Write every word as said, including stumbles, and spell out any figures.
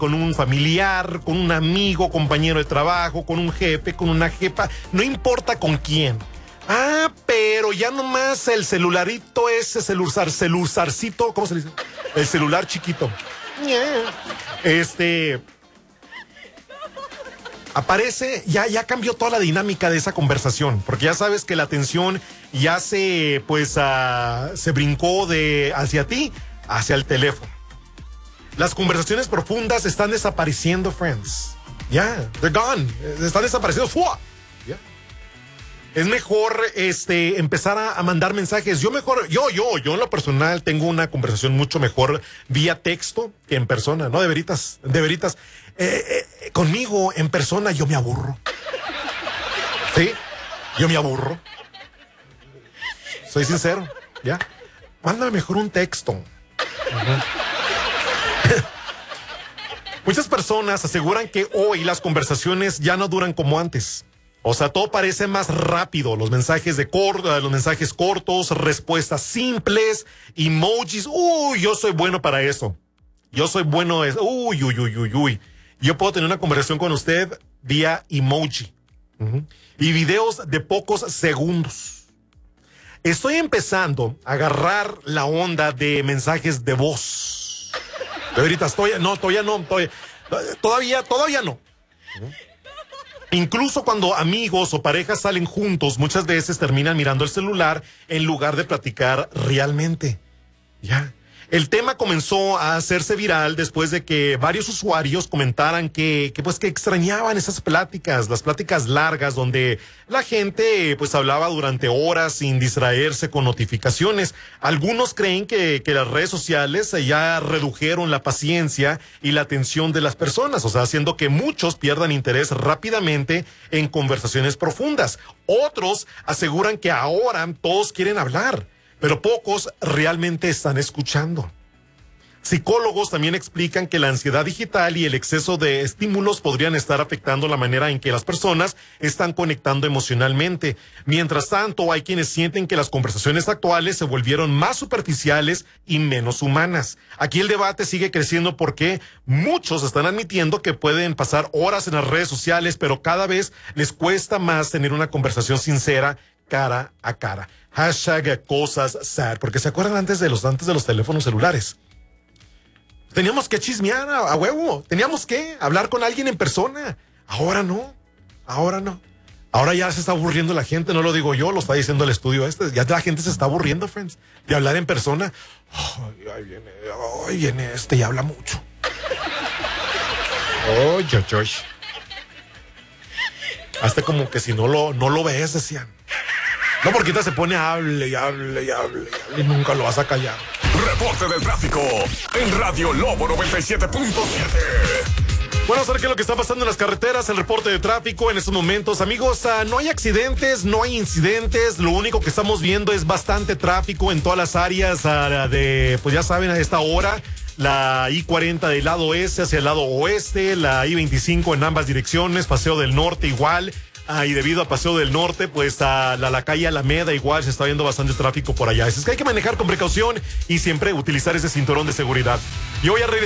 con un familiar, con un amigo, compañero de trabajo, con un jefe, con una jefa, no importa con quién. Ah, pero ya nomás el celularito ese, celular, celularcito, ¿cómo se dice? El celular chiquito. Este... Aparece, ya, ya cambió toda la dinámica de esa conversación, porque ya sabes que la atención ya se, pues, uh, se brincó de hacia ti, hacia el teléfono. Las conversaciones profundas están desapareciendo, friends. Ya, yeah, they're gone. Están desapareciendo. ¡Fua! Yeah. Es mejor este, empezar a, a mandar mensajes. Yo mejor, yo, yo, yo en lo personal tengo una conversación mucho mejor vía texto que en persona, ¿no? De veritas, de veritas. Eh, eh, conmigo en persona yo me aburro. ¿Sí? Yo me aburro. Soy sincero, ¿ya? Mándame mejor un texto. Uh-huh. Muchas personas aseguran que hoy las conversaciones ya no duran como antes. O sea, todo parece más rápido. Los mensajes de corto, los mensajes cortos, respuestas simples, emojis. Uy, yo soy bueno para eso. Yo soy bueno. Es, uy, uy, uy, uy, uy. Yo puedo tener una conversación con usted vía emoji. Uh-huh. Y videos de pocos segundos. Estoy empezando a agarrar la onda de mensajes de voz. De ahorita estoy, no, todavía no, todavía, todavía, todavía no. Uh-huh. Incluso cuando amigos o parejas salen juntos, muchas veces terminan mirando el celular en lugar de platicar realmente. Ya. El tema comenzó a hacerse viral después de que varios usuarios comentaran que, que pues que extrañaban esas pláticas, las pláticas largas donde la gente pues hablaba durante horas sin distraerse con notificaciones. Algunos creen que, que las redes sociales ya redujeron la paciencia y la atención de las personas, o sea, haciendo que muchos pierdan interés rápidamente en conversaciones profundas. Otros aseguran que ahora todos quieren hablar, pero pocos realmente están escuchando. Psicólogos también explican que la ansiedad digital y el exceso de estímulos podrían estar afectando la manera en que las personas están conectando emocionalmente. Mientras tanto, hay quienes sienten que las conversaciones actuales se volvieron más superficiales y menos humanas. Aquí el debate sigue creciendo porque muchos están admitiendo que pueden pasar horas en las redes sociales, pero cada vez les cuesta más tener una conversación sincera cara a cara. Hashtag cosas sad, porque se acuerdan antes de los antes de los teléfonos celulares. Teníamos que chismear a, a huevo, teníamos que hablar con alguien en persona. Ahora no, ahora no. Ahora ya se está aburriendo la gente, no lo digo yo, lo está diciendo el estudio este. Ya la gente se está aburriendo, friends, de hablar en persona. Oh, ahí viene, ahí viene este y habla mucho. Oh, yo, yo. Hasta como que si no lo, no lo ves, decían. No, porque ahorita se pone a hable y hable y hable y hable y nunca lo vas a callar. Reporte del tráfico en Radio Lobo noventa y siete punto siete. Bueno, ¿saber qué es lo que está pasando en las carreteras? El reporte de tráfico en estos momentos. Amigos, uh, no hay accidentes, no hay incidentes. Lo único que estamos viendo es bastante tráfico en todas las áreas uh, de, pues ya saben, a esta hora. La I cuarenta del lado este hacia el lado oeste, la I veinticinco en ambas direcciones, Paseo del Norte igual. Ah, y debido a Paseo del Norte, pues a la, la calle Alameda igual se está viendo bastante tráfico por allá. Es que hay que manejar con precaución y siempre utilizar ese cinturón de seguridad. Yo voy a regresar.